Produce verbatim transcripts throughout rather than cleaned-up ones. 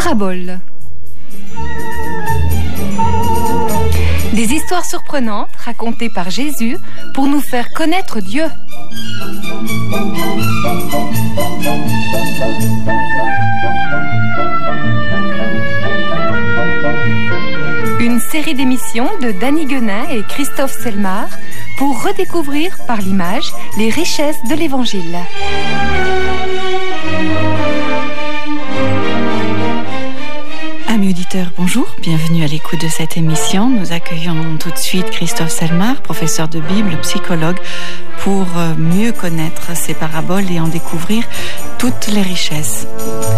Paraboles. Des histoires surprenantes racontées par Jésus pour nous faire connaître Dieu. Une série d'émissions de Danny Guenin et Christophe Selmar pour redécouvrir par l'image les richesses de l'Évangile. Amis auditeurs, bonjour, bienvenue à l'écoute de cette émission. Nous accueillons tout de suite Christophe Selmar, professeur de Bible, psychologue, pour mieux connaître ces paraboles et en découvrir toutes les richesses.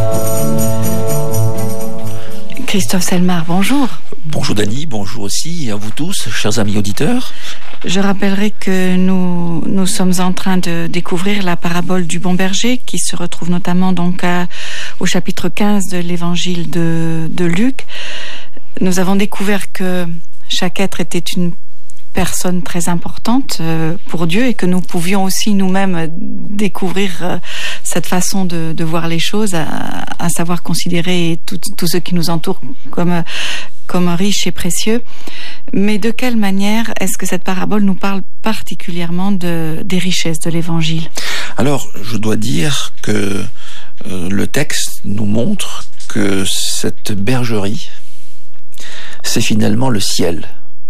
Christophe Selmar, bonjour. Bonjour Dany, bonjour aussi à vous tous, chers amis auditeurs. Je rappellerai que nous, nous sommes en train de découvrir la parabole du bon berger qui se retrouve notamment donc à, au chapitre quinze de l'évangile de, de Luc. Nous avons découvert que chaque être était une personne très importante euh, pour Dieu et que nous pouvions aussi nous-mêmes découvrir euh, cette façon de, de voir les choses, à, à savoir considérer tout, tout ce qui nous entoure comme... Euh, comme riche et précieux. Mais de quelle manière est-ce que cette parabole nous parle particulièrement de, des richesses de l'Évangile ? Alors, je dois dire que euh, le texte nous montre que cette bergerie, c'est finalement le ciel.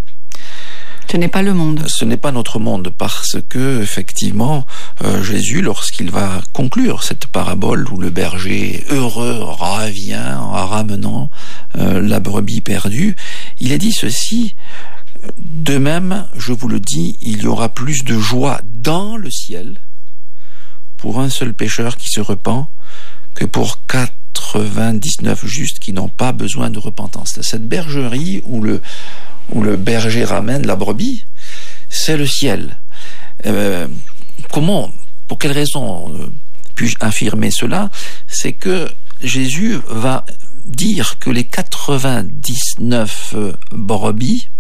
Ce n'est pas le monde. Ce n'est pas notre monde, parce que effectivement, euh, Jésus, lorsqu'il va conclure cette parabole où le berger heureux revient en ramenant euh, la brebis perdue, il a dit ceci: de même, je vous le dis, il y aura plus de joie dans le ciel pour un seul pécheur qui se repent que pour quatre-vingt-dix-neuf justes qui n'ont pas besoin de repentance. Cette bergerie où le où le berger ramène la brebis, c'est le ciel. Euh, comment, pour quelle raison euh, puis-je affirmer cela ? C'est que Jésus va dire que les quatre-vingt-dix-neuf euh, brebis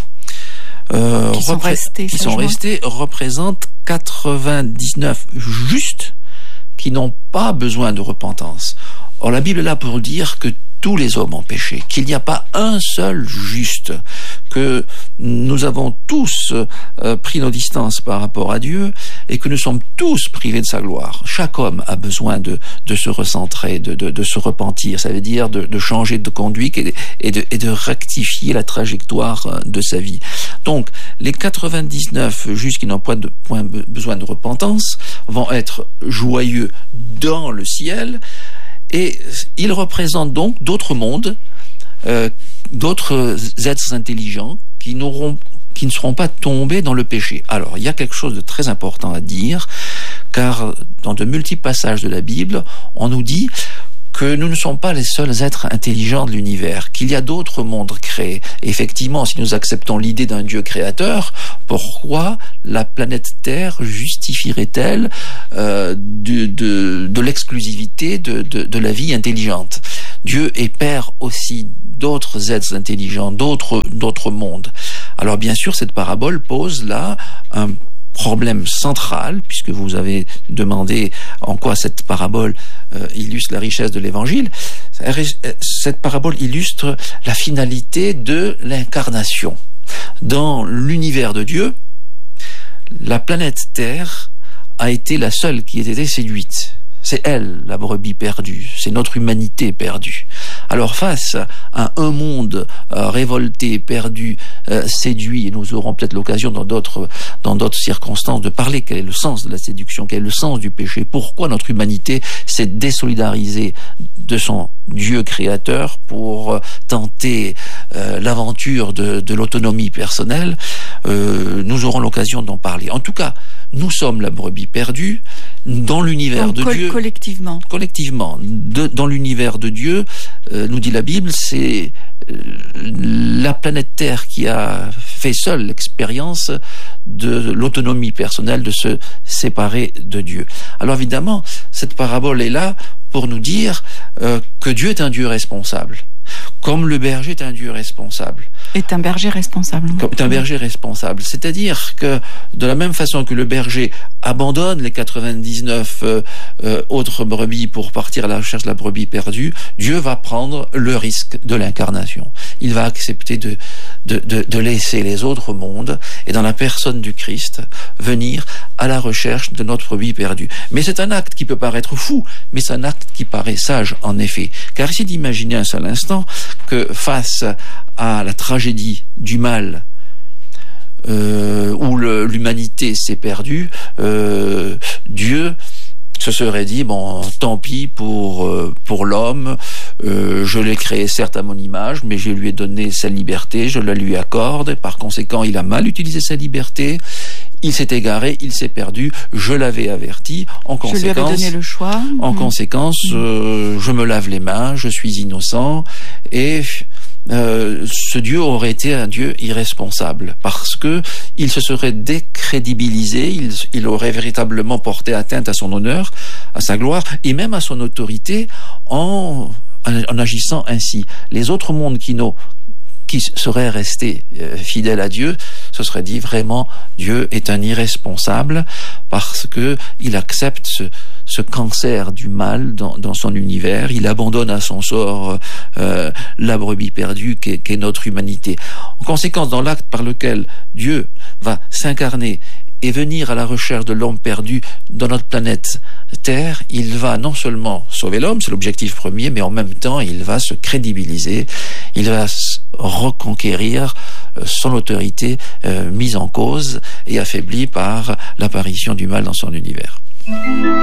euh, qui, sont, repré- restés, qui sont restées représentent quatre-vingt-dix-neuf justes qui n'ont pas besoin de repentance. Or, la Bible est là pour dire que tous les hommes ont péché, qu'il n'y a pas un seul juste, que nous avons tous euh, pris nos distances par rapport à Dieu et que nous sommes tous privés de sa gloire. Chaque homme a besoin de, de se recentrer, de, de, de se repentir, ça veut dire de, de changer de conduite et de, et, de, et de rectifier la trajectoire de sa vie. Donc, les quatre-vingt-dix-neuf justes qui n'ont point, de, point besoin de repentance vont être joyeux dans le ciel. Et il représente donc d'autres mondes, euh, d'autres êtres intelligents qui n'auront, qui ne seront pas tombés dans le péché. Alors, il y a quelque chose de très important à dire, car dans de multiples passages de la Bible, on nous dit que nous ne sommes pas les seuls êtres intelligents de l'univers, qu'il y a d'autres mondes créés. Effectivement, si nous acceptons l'idée d'un Dieu créateur, pourquoi la planète Terre justifierait-elle euh, de, de, de l'exclusivité de, de, de la vie intelligente ? Dieu est père aussi d'autres êtres intelligents, d'autres, d'autres mondes. Alors bien sûr, cette parabole pose là un problème central, puisque vous avez demandé en quoi cette parabole euh, illustre la richesse de l'Évangile. Cette parabole illustre la finalité de l'incarnation. Dans l'univers de Dieu, la planète Terre a été la seule qui ait été séduite. C'est elle, la brebis perdue. C'est notre humanité perdue. Alors face à un monde euh, révolté, perdu, euh, séduit, et nous aurons peut-être l'occasion dans d'autres, dans d'autres circonstances de parler quel est le sens de la séduction, quel est le sens du péché, pourquoi notre humanité s'est désolidarisée de son Dieu créateur pour euh, tenter euh, l'aventure de, de l'autonomie personnelle, euh, nous aurons l'occasion d'en parler. En tout cas, nous sommes la brebis perdue dans l'univers Donc, de co- Dieu. Collectivement. Collectivement. De, dans l'univers de Dieu, euh, nous dit la Bible, c'est euh, la planète Terre qui a fait seule l'expérience de l'autonomie personnelle, de se séparer de Dieu. Alors évidemment, cette parabole est là pour nous dire euh, que Dieu est un Dieu responsable. Comme le berger est un Dieu responsable. Est un berger responsable. Comme un berger responsable. C'est-à-dire que de la même façon que le berger abandonne les quatre-vingt-dix-neuf euh, euh, autres brebis pour partir à la recherche de la brebis perdue, Dieu va prendre le risque de l'incarnation. Il va accepter de, de, de, de laisser les autres mondes et dans la personne du Christ venir à la recherche de notre brebis perdue. Mais c'est un acte qui peut paraître fou, mais c'est un acte qui paraît sage en effet. Car essayez d'imaginer un seul instant que face à la tragédie du mal euh, où le, l'humanité s'est perdue, euh, Dieu se serait dit, bon, tant pis pour, euh, pour l'homme, euh, je l'ai créé certes à mon image, mais je lui ai donné sa liberté, je la lui accorde, et par conséquent il a mal utilisé sa liberté, il s'est égaré, il s'est perdu, je l'avais averti, en conséquence, je lui avais donné le choix. En mmh. conséquence, euh, je me lave les mains, je suis innocent, et euh, ce Dieu aurait été un Dieu irresponsable, parce que il se serait décrédibilisé, il, il aurait véritablement porté atteinte à son honneur, à sa gloire, et même à son autorité, en, en agissant ainsi. Les autres mondes qui n'ont qui serait resté euh, fidèle à Dieu, se serait dit vraiment Dieu est un irresponsable parce que il accepte ce, ce cancer du mal dans, dans son univers, il abandonne à son sort euh, la brebis perdue qu'est, qu'est notre humanité. En conséquence, dans l'acte par lequel Dieu va s'incarner et venir à la recherche de l'homme perdu dans notre planète Terre, il va non seulement sauver l'homme, c'est l'objectif premier, mais en même temps, il va se crédibiliser, il va reconquérir son autorité euh, mise en cause et affaiblie par l'apparition du mal dans son univers.